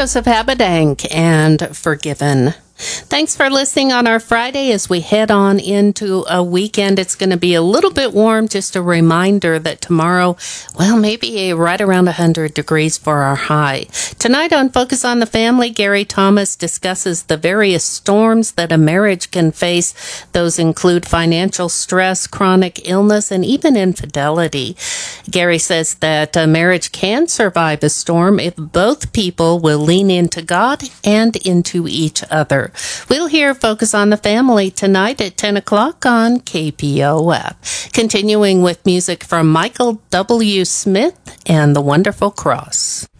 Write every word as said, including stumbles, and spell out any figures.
Joseph Habedank and Forgiven. Thanks for listening on our Friday as we head on into a weekend. It's going to be a little bit warm. Just a reminder that tomorrow, well, maybe right around one hundred degrees for our high. Tonight on Focus on the Family, Gary Thomas discusses the various storms that a marriage can face. Those include financial stress, chronic illness, and even infidelity. Gary says that a marriage can survive a storm if both people will lean into God and into each other. We'll hear Focus on the Family tonight at ten o'clock on K P O F. Continuing with music from Michael W. Smith and the Wonderful Cross.